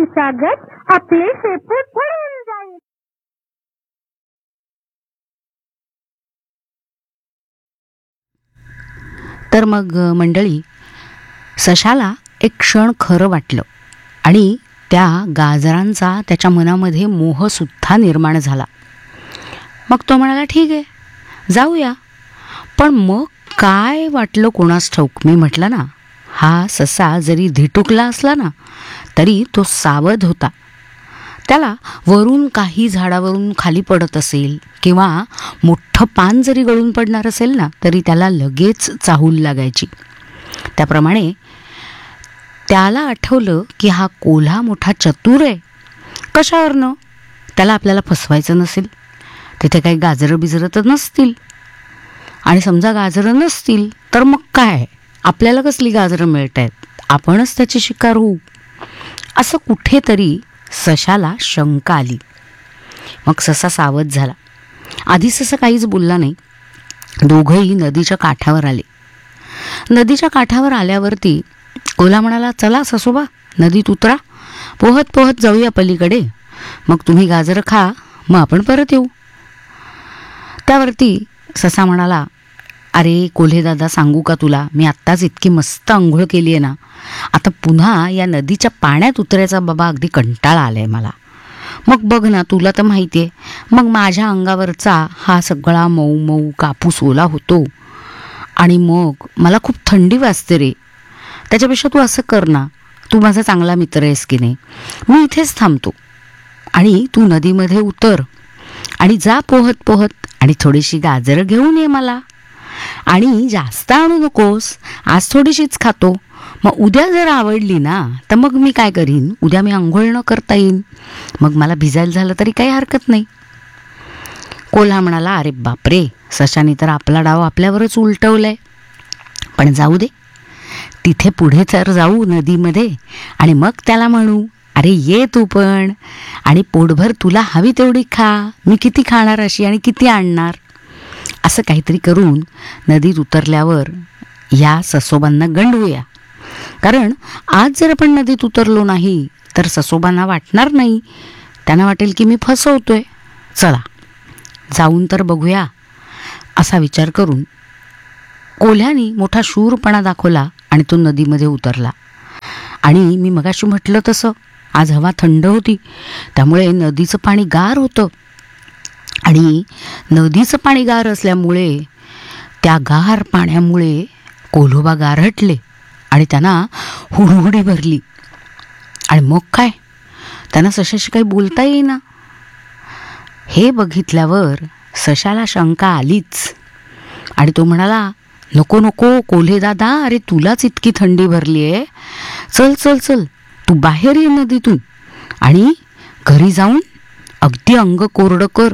स्वागत आपले शेपूट पळून जाईल. तर मग मंडळी, सशाला एक क्षण खरं वाटलं आणि त्या गाजरांचा त्याच्या मनामध्ये मोहसुद्धा निर्माण झाला. मग तो म्हणाला, ठीक आहे जाऊया. पण मग काय वाटलं कोणास ठाऊक. मी म्हटलं ना, हा ससा जरी धिटुकला असला ना तरी तो सावध होता. त्याला वरून काही झाडावरून खाली पडत असेल किंवा मोठं पान जरी गळून पडणार असेल ना तरी त्याला लगेच चाहूल लागायची. त्याप्रमाणे त्याला आठवलं की हा कोल्हा मोठा चतुर आहे. कशावरनं? त्याला आपल्याला फसवायचं नसेल. तिथे काही गाजरं बिजरं तर नसतील. आणि समजा गाजरं नसतील तर मग काय, आपल्याला कसली गाजरं मिळत आहेत, आपणच त्याची शिकार होऊ. असं कुठेतरी सशाला शंका आली. मग ससा सावध झाला. आधी ससा काहीच बोलला नाही. दोघंही नदीच्या काठावर आले. नदीच्या काठावर आल्यावरती कोल्हा म्हणाला, चला ससोबा नदीत उतरा, पोहत पोहत जाऊया पलीकडे. मग तुम्ही गाजरं खा, मग आपण परत येऊ. त्यावरती ससा म्हणाला, अरे कोल्हे दादा, सांगू का तुला, मी आत्ताच इतकी मस्त आंघोळ केली आहे ना, आता पुन्हा या नदीच्या पाण्यात उतरायचा बाबा अगदी कंटाळा आलाय मला. मग बघ ना, तुला तर माहिती आहे, मग माझ्या अंगावरचा हा सगळा मऊ मऊ कापूस ओला होतो आणि मग मला खूप थंडी वाजते रे. त्याच्यापेक्षा तू असं कर ना, तू माझा चांगला मित्र आहेस की नाही, मी इथेच थांबतो आणि तू नदीमध्ये उतर आणि जा पोहत पोहत आणि थोडीशी गाजरं घेऊन ये मला. आणि जास्त आणू नकोस, आज थोडीशीच खातो. मग उद्या जर आवडली ना तर मग मी काय करीन, उद्या मी आंघोळ न करता येईन, मग मला भिजायला झालं तरी काही हरकत नाही. कोल्हा म्हणाला, अरे बापरे, सशाने तर आपला डाव आपल्यावरच उलटवलाय. पण जाऊ दे, तिथे पुढे तर जाऊ नदीमध्ये आणि मग त्याला म्हणू, अरे ये तू पण, आणि पोटभर तुला हवी तेवढी खा, मी किती खाणार अशी आणि किती आणणार. असं काहीतरी करून नदीत उतरल्यावर या ससोबांना गंडवूया. कारण आज जर आपण नदीत उतरलो नाही तर ससोबांना वाटणार नाही, त्यांना वाटेल की मी फसवतोय. चला जाऊन तर बघूया. असा विचार करून कोल्ह्याने मोठा शूरपणा दाखवला आणि तो नदीमध्ये उतरला. आणि मी मगाशी म्हटलं तसं आज हवा थंड होती, त्यामुळे नदीचं पाणी गार होतं. आणि नदीचं पाणी गार असल्यामुळे त्या गार पाण्यामुळे कोल्होबा गारहटले आणि त्यांना हुडहुडी भरली. आणि मग काय, त्यांना सशाशी काही बोलता येईना. हे बघितल्यावर सशाला शंका आलीच आणि तो म्हणाला, नको नको कोल्हे दादा, अरे तुलाच इतकी थंडी भरली आहे, चल चल चल तू बाहेर ये नदीतून आणि घरी जाऊन अगदी अंग कोरडं कर.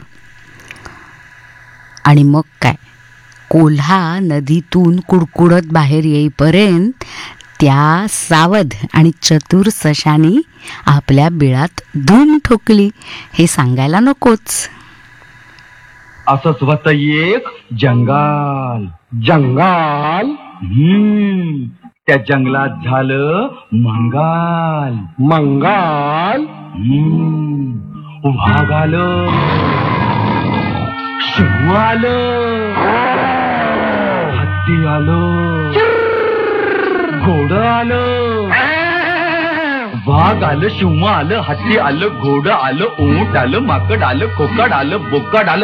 आणि मग काय, कोल्हा नदीतून कुडकुडत बाहेर येईपर्यंत त्या सावध आणि चतुर सशाने आपल्या बिळात धूम ठोकली. हे सांगायला नकोच. असंच होतं एक जंगल. जंगल. त्या जंगलात झालं मंगल. मंगल. वाघ आलं, शिव आलं, हत्ती आलं, घोडं आलं. वाघ आलं, शिव आलं, हत्ती आलं, घोडं आलं, ऊंट आलं, माकड आलं, खोकड आलं, बोकड आलं.